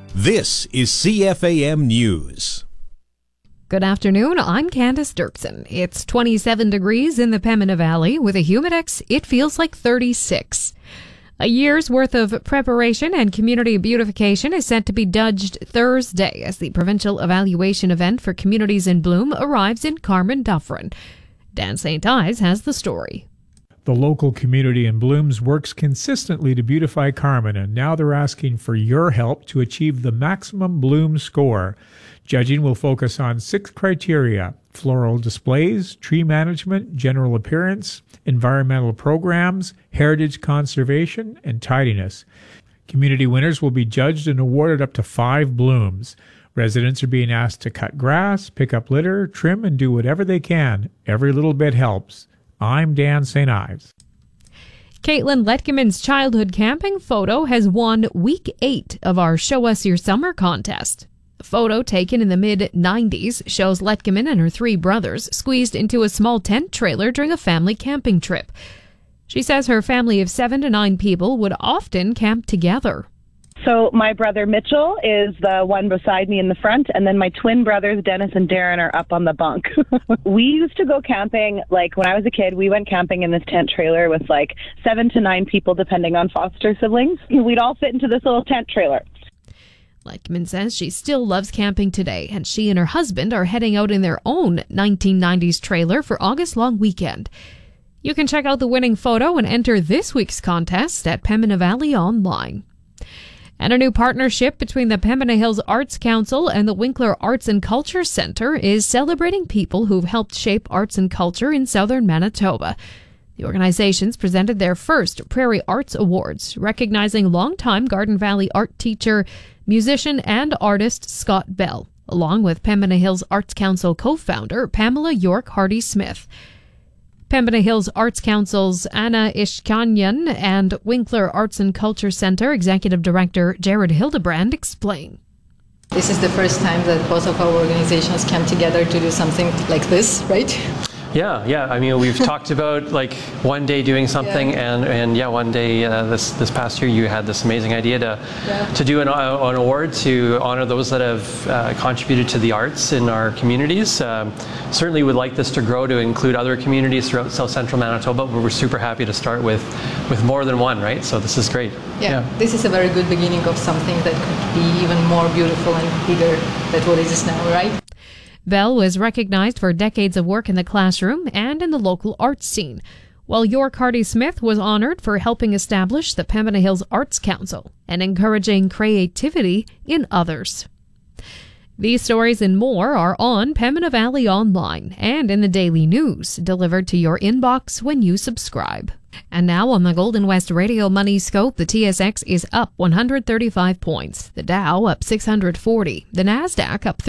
This is CFAM News. Good afternoon, I'm Candace Dirksen. It's 27 degrees in the Pembina Valley. With a humidex, it feels like 36. A year's worth of preparation and community beautification is set to be judged Thursday as the provincial evaluation event for communities in bloom arrives in Carman Dufferin. Dan St. Ives has the story. The local community in Blooms works consistently to beautify Carman, and now they're asking for your help to achieve the maximum bloom score. Judging will focus on 6 criteria: floral displays, tree management, general appearance, environmental programs, heritage conservation, and tidiness. Community winners will be judged and awarded up to 5 blooms. Residents are being asked to cut grass, pick up litter, trim, and do whatever they can. Every little bit helps. I'm Dan St. Ives. Caitlin Letkeman's childhood camping photo has won week 8 of our Show Us Your Summer contest. A photo taken in the mid-90s shows Letkeman and her 3 brothers squeezed into a small tent trailer during a family camping trip. She says her family of 7 to 9 people would often camp together. So my brother Mitchell is the one beside me in the front, and then my twin brothers Dennis and Darren are up on the bunk. We used to go camping, like when I was a kid, we went camping in this tent trailer with like 7 to 9 people depending on foster siblings. We'd all fit into this little tent trailer. Letkeman says she still loves camping today, and she and her husband are heading out in their own 1990s trailer for August long weekend. You can check out the winning photo and enter this week's contest at Pembina Valley Online. And a new partnership between the Pembina Hills Arts Council and the Winkler Arts and Culture Centre is celebrating people who've helped shape arts and culture in southern Manitoba. The organizations presented their first Prairie Arts Awards, recognizing longtime Garden Valley art teacher, musician, and artist Scott Bell, along with Pembina Hills Arts Council co-founder Pamela York Hardy-Smith. Pembina Hills Arts Council's Anna Ishkanyan and Winkler Arts and Culture Centre Executive Director Jared Hildebrand explain. This is the first time that both of our organizations came together to do something like this, right? Yeah. I mean, we've talked about like one day doing something, and one day this past year you had this amazing idea to do an award to honor those that have contributed to the arts in our communities. Certainly would like this to grow to include other communities throughout South Central Manitoba, but we're super happy to start with more than one, right? So this is great. Yeah, this is a very good beginning of something that could be even more beautiful and bigger than what it is now, right? Bell was recognized for decades of work in the classroom and in the local arts scene, while York Hardy-Smith was honored for helping establish the Pembina Hills Arts Council and encouraging creativity in others. These stories and more are on Pembina Valley Online and in the Daily News, delivered to your inbox when you subscribe. And now on the Golden West Radio Money Scope, the TSX is up 135 points, the Dow up 640, the Nasdaq up